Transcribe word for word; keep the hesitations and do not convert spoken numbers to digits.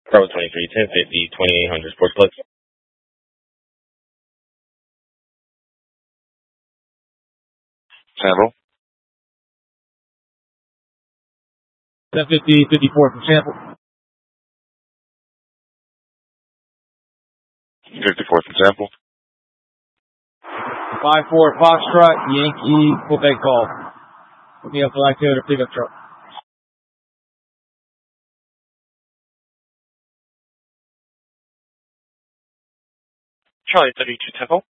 Bravo twenty-three, ten fifty, twenty-eight hundred Sportsplex. Sample. ten fifty, fifty-four from sample. fifty-four from sample. five four Foxtrot, Yankee, Quebec call. Put me up to like Toyota pickup truck. Charlie thirty-two Temple.